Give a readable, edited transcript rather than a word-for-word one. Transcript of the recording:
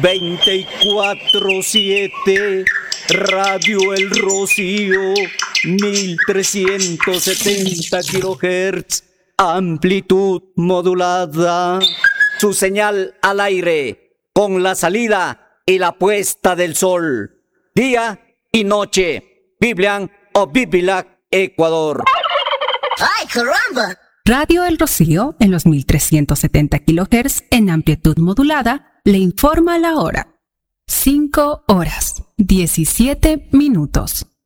24/7, Radio El Rocío, 1370 kHz, amplitud modulada. Su señal al aire, con la salida y la puesta del sol, día y noche. Biblian o Bibilac, Ecuador. ¡Ay, caramba! Radio El Rocío, en los 1370 kHz en amplitud modulada, le informa la hora. 5 horas, 17 minutos.